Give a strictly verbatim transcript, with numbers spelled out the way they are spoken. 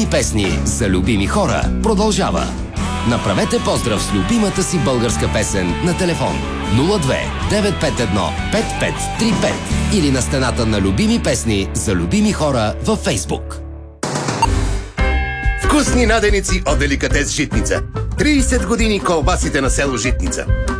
песни за любими хора продължава. Направете поздрав с любимата си българска песен на телефон нула две девет пет едно пет пет три пет или на стената на любими песни за любими хора във Фейсбук. Вкусни наденици от Деликатес Житница. трийсет години колбасите на село Житница.